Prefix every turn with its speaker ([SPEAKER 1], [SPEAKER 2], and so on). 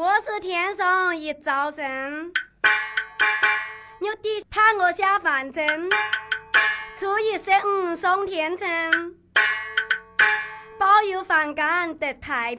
[SPEAKER 1] 我是天上一早晨，有的盼我下凡尘，初一十五送天辰，保佑凡间得太平。